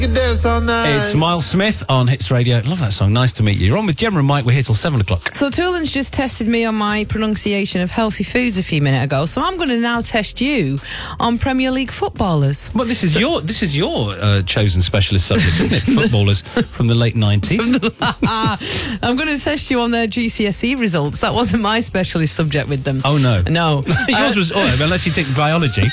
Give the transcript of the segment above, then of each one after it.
It's Miles Smith on Hits Radio. Love that song. Nice to meet you. You're on with Gemma and Mike. We're here till 7 o'clock. So Toolan's just tested me on my pronunciation of healthy foods a few minutes ago. So I'm going to now test you on Premier League footballers. Well, this is your chosen specialist subject, isn't it? Footballers from the late 90s. I'm going to test you on their GCSE results. That wasn't my specialist subject with them. Oh, no. No. Yours was, unless you take biology.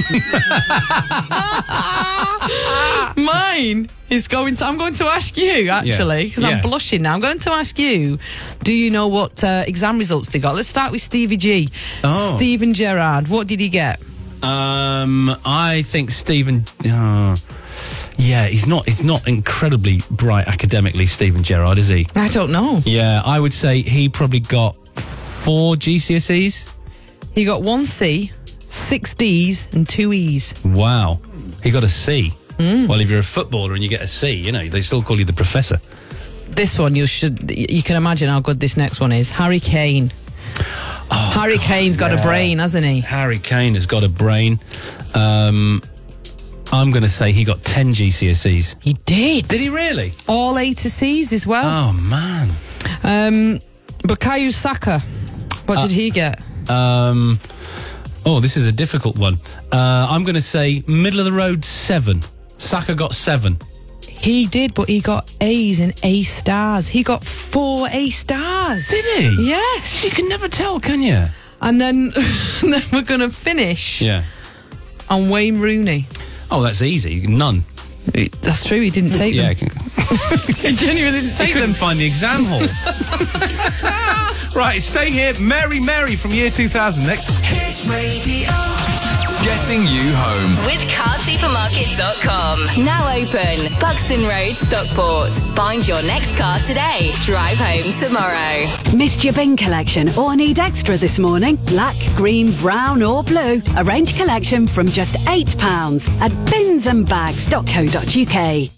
Mine is I'm going to ask you, actually, because I'm blushing now. I'm going to ask you, do you know what exam results they got? Let's start with Stevie G. Oh. Steven Gerrard, what did he get? I think Steven... he's not incredibly bright academically, Steven Gerrard, is he? I don't know. Yeah, I would say he probably got 4 GCSEs. He got 1 C, 6 Ds and 2 E's. Wow. He got a C. Well, if you're a footballer and you get a C, they still call you the professor. This one, you can imagine how good this next one is. Harry Kane. Oh, Harry Kane's got a brain, hasn't he? Harry Kane has got a brain. I'm going to say he got 10 GCSEs. He did. Did he really? All A to C's as well. Oh, man. Bukayo Saka, what did he get? This is a difficult one. I'm going to say middle of the road 7. Saka got 7. He did, but he got A's and A stars. He got 4 A stars. Did he? Yes. You can never tell, can you? And then we're going to finish on Wayne Rooney. Oh, that's easy. None. That's true, he didn't take them. He genuinely didn't take them. He couldn't find the exam hall. Right, stay here. Mary from year 2000 next. Hits Radio. Getting you home. With carsupermarket.com. Now open. Buxton Road, Stockport. Find your next car today. Drive home tomorrow. Missed your bin collection or need extra this morning? Black, green, brown or blue? Arrange collection from just £8 at binsandbags.co.uk.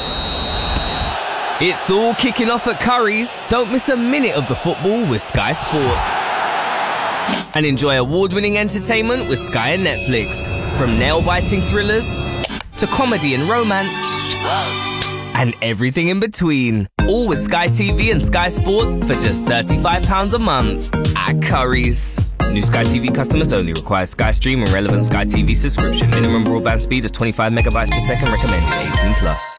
It's all kicking off at Curry's. Don't miss a minute of the football with Sky Sports. And enjoy award-winning entertainment with Sky and Netflix. From nail-biting thrillers to comedy and romance and everything in between. All with Sky TV and Sky Sports for just £35 a month at Curry's. New Sky TV customers only. Requires Sky Stream and relevant Sky TV subscription. Minimum broadband speed of 25 megabytes per second. Recommended 18+.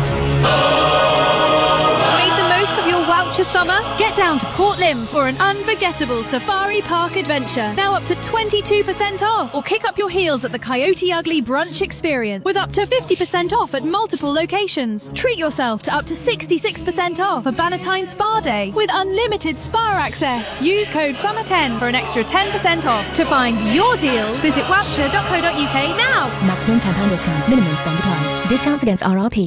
Voucher summer? Get down to Port Lympne for an unforgettable safari park adventure. Now up to 22% off. Or kick up your heels at the Coyote Ugly brunch experience with up to 50% off at multiple locations. Treat yourself to up to 66% off a Bannatyne Spa Day with unlimited spa access. Use code SUMMER10 for an extra 10% off. To find your deals, visit wowcher.co.uk now. Maximum £10 discount. Minimum spend applies. Discounts against RRP.